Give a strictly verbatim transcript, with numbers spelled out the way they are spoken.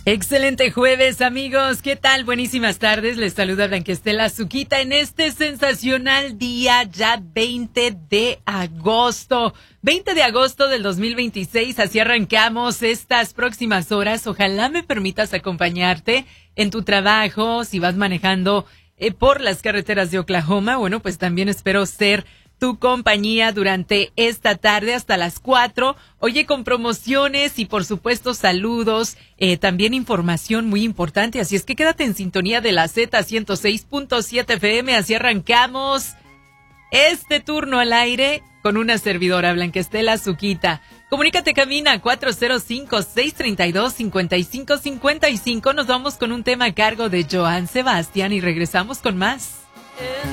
Excelente jueves, amigos. ¿Qué tal? Buenísimas tardes. Les saluda Blanquestela Azuquita en este sensacional día, ya veinte de agosto. veinte de agosto del dos mil veintiséis. Así arrancamos estas próximas horas. Ojalá me permitas acompañarte en tu trabajo, si vas manejando eh, por las carreteras de Oklahoma. Bueno, pues también espero ser tu compañía durante esta tarde hasta las cuatro. Oye, con promociones y por supuesto saludos, eh, también información muy importante. Así es que quédate en sintonía de la Z ciento seis punto siete F M. Así arrancamos este turno al aire con una servidora, Blanquestela Azuquita. Comunícate, camina cuatro cero cinco, seis tres dos, cinco cinco cinco cinco. Nos vamos con un tema a cargo de Joan Sebastián y regresamos con más.